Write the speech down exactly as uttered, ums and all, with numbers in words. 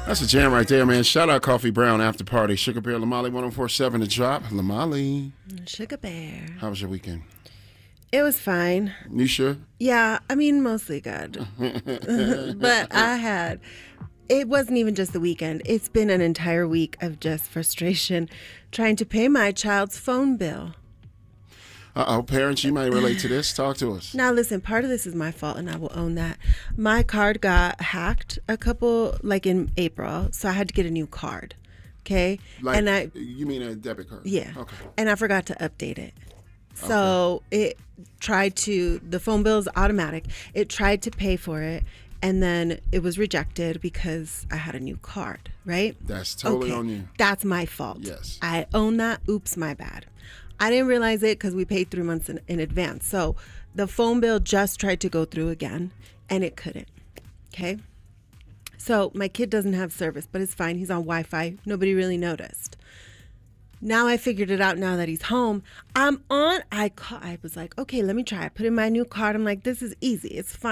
That's a jam right there, man. Shout out Coffee Brown After Party. Sugar Bear, Lamali, one oh four point seven The Drop. Lamali. Sugar Bear. How was your weekend? It was fine. You sure? Yeah, I mean, mostly good. But I had, it wasn't even just the weekend. It's been an entire week of just frustration trying to pay my child's phone bill. Uh-oh, parents, you might relate to this. Talk to us. Now, listen, part of this is my fault, and I will own that. My card got hacked a couple, like in April, so I had to get a new card, okay? Like, and I, you mean a debit card? Yeah. Okay. And I forgot to update it. So okay. It tried to, the phone bill is automatic. It tried to pay for it, and then it was rejected because I had a new card, right? That's totally okay. on you. That's my fault. Yes. I own that. Oops, my bad. I didn't realize it because we paid three months in, in advance. So the phone bill just tried to go through again, and it couldn't. Okay? So my kid doesn't have service, but it's fine. He's on Wi-Fi. Nobody really noticed. Now I figured it out now that he's home. I'm on. I, call, I was like, okay, let me try. I put in my new card. I'm like, this is easy. It's fine.